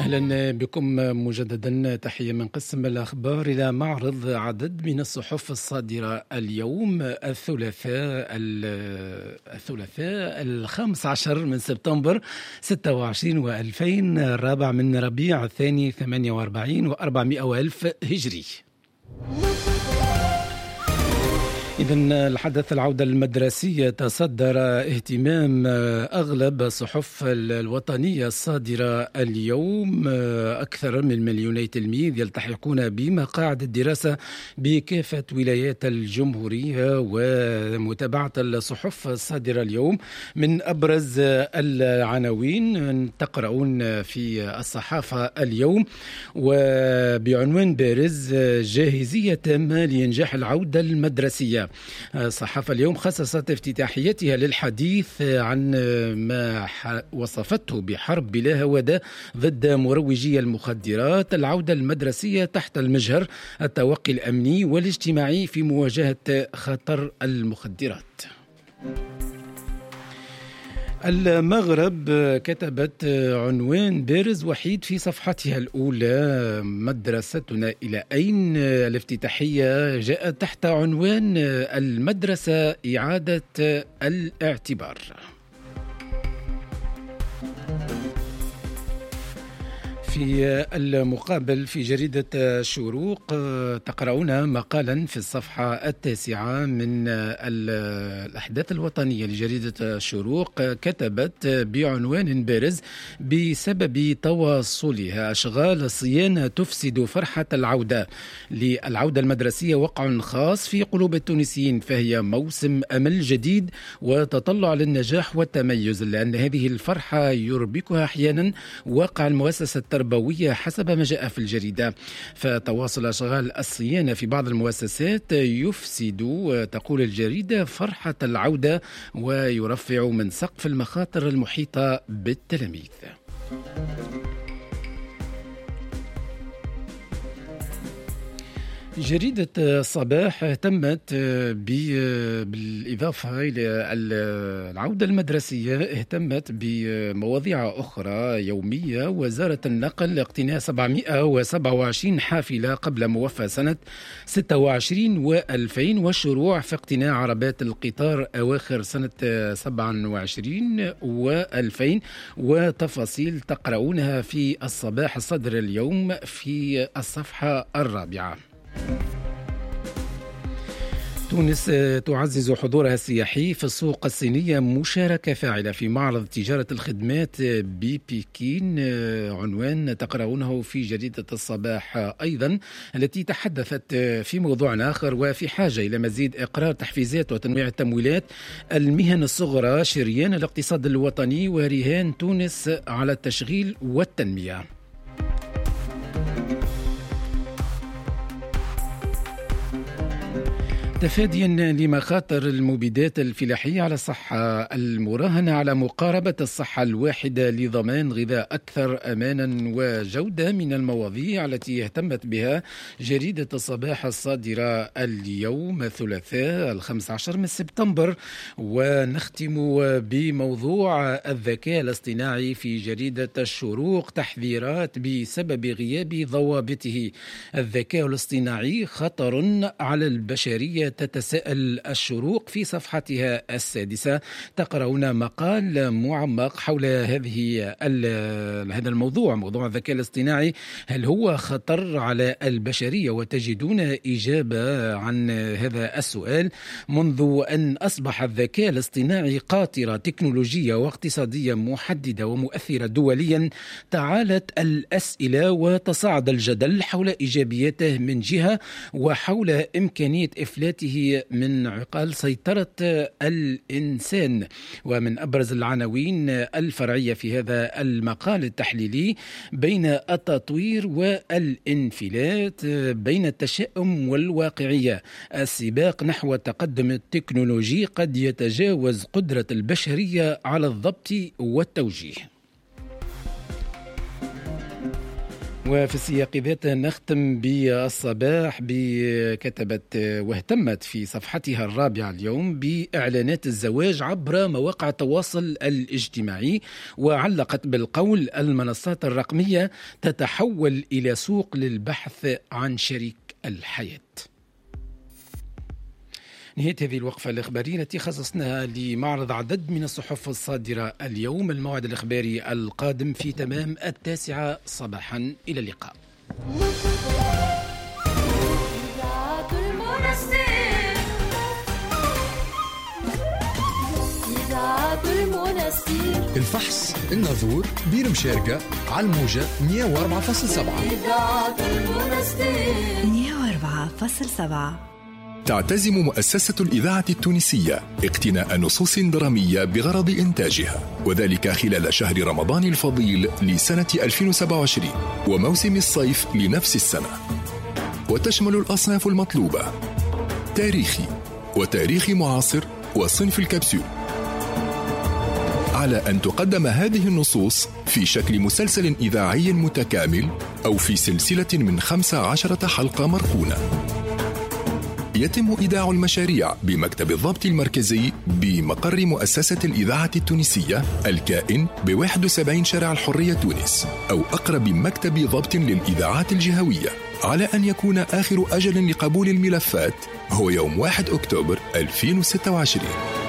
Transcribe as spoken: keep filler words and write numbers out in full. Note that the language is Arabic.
أهلا بكم مجددا. تحية من قسم الأخبار إلى معرض عدد من الصحف الصادرة اليوم الثلاثاء الثلاثاء الخامس عشر من سبتمبر ستة وعشرين وألفين، الرابع من ربيع الثاني ثمانية وأربعين وأربعمائة وألف هجري. إذن الحدث العودة المدرسية تصدر اهتمام أغلب الصحف الوطنية الصادرة اليوم. أكثر من مليوني تلميذ يلتحقون بمقاعد الدراسة بكافة ولايات الجمهورية. ومتابعة الصحف الصادرة اليوم من أبرز العناوين تقرؤون في الصحافة اليوم، وبعنوان بارز: جاهزية تامة لإنجاح العودة المدرسية. الصحافة اليوم خصصت افتتاحيتها للحديث عن ما وصفته بحرب بلا هوادة ضد مروجي المخدرات، العودة المدرسية تحت المجهر التوقي الأمني والاجتماعي في مواجهة خطر المخدرات. المغرب كتبت عنوان بارز وحيد في صفحتها الأولى: مدرستنا إلى أين؟ الافتتاحية جاءت تحت عنوان المدرسة إعادة الاعتبار. في المقابل في جريدة شروق تقرؤون مقالا في الصفحة التاسعة من الأحداث الوطنية لجريدة شروق، كتبت بعنوان بارز: بسبب تواصلها أشغال الصيانة تفسد فرحة العودة. للعودة المدرسية وقع خاص في قلوب التونسيين، فهي موسم أمل جديد وتطلع للنجاح والتميز، لأن هذه الفرحة يربكها أحيانا واقع المؤسسة التربوية حسب ما جاء في الجريدة. فتواصل أشغال الصيانة في بعض المؤسسات يفسد، تقول الجريدة، فرحة العودة ويرفع من سقف المخاطر المحيطة بالتلاميذ. جريدة الصباح اهتمت بالإضافة إلى العودة المدرسية، اهتمت بمواضيع أخرى يومية. وزارة النقل اقتناء سبعمائة وسبعة وعشرين حافلة قبل موفى سنة ستة وعشرين وألفين، والشروع في اقتناء عربات القطار أواخر سنة سبعة وعشرين وألفين. وتفاصيل تقرؤونها في الصباح الصدر اليوم في الصفحة الرابعة. تونس تعزز حضورها السياحي في السوق الصينية، مشاركة فاعلة في معرض تجارة الخدمات ببكين، عنوان تقرؤونه في جريدة الصباح أيضا، التي تحدثت في موضوع آخر: وفي حاجة إلى مزيد إقرار تحفيزات وتنويع التمويلات، المهن الصغرى شريان الاقتصاد الوطني ورهان تونس على التشغيل والتنمية. تفاديا لمخاطر المبيدات الفلاحية على الصحة، المراهنة على مقاربة الصحة الواحدة لضمان غذاء أكثر أمانا وجودة من المواضيع التي اهتمت بها جريدة الصباح الصادرة اليوم الثلاثاء الخامس عشر من سبتمبر. ونختم بموضوع الذكاء الاصطناعي في جريدة الشروق: تحذيرات بسبب غياب ضوابطه، الذكاء الاصطناعي خطر على البشرية، تتساءل الشروق في صفحتها السادسة. تقرؤون مقال معمق حول هذه هذا الموضوع، موضوع الذكاء الاصطناعي، هل هو خطر على البشرية؟ وتجدون إجابة عن هذا السؤال: منذ أن أصبح الذكاء الاصطناعي قاطرة تكنولوجية واقتصادية محددة ومؤثرة دوليا، تعالت الأسئلة وتصاعد الجدل حول إيجابياته من جهة، وحول إمكانية إفلاته من عقال سيطرة الإنسان. ومن أبرز العناوين الفرعية في هذا المقال التحليلي: بين التطوير والانفلات، بين التشاؤم والواقعية، السباق نحو التقدم التكنولوجي قد يتجاوز قدرة البشرية على الضبط والتوجيه. وفي السياق ذاته نختم بالصباح بكتبت واهتمت في صفحتها الرابعة اليوم بإعلانات الزواج عبر مواقع التواصل الاجتماعي، وعلقت بالقول: المنصات الرقمية تتحول إلى سوق للبحث عن شريك الحياة. نهاية هذه الوقفة الإخبارية التي خصصناها لمعرض عدد من الصحف الصادرة اليوم. الموعد الإخباري القادم في تمام التاسعة صباحا. إلى اللقاء. الفحص الناظور بير مشاركة على الموجة مية وأربعة فاصلة سبعة مية وأربعة فاصلة سبعة. تعتزم مؤسسة الإذاعة التونسية اقتناء نصوص درامية بغرض إنتاجها، وذلك خلال شهر رمضان الفضيل لسنة ألفين وسبعة وعشرين وموسم الصيف لنفس السنة، وتشمل الأصناف المطلوبة: تاريخي وتاريخي معاصر وصنف الكبسول. على أن تقدم هذه النصوص في شكل مسلسل إذاعي متكامل أو في سلسلة من خمس عشرة حلقة مركونة. يتم إيداع المشاريع بمكتب الضبط المركزي بمقر مؤسسة الإذاعة التونسية الكائن بواحد وسبعين شارع الحرية تونس، أو أقرب مكتب ضبط للإذاعات الجهوية، على أن يكون آخر أجل لقبول الملفات هو يوم واحد أكتوبر ألفين وستة وعشرين.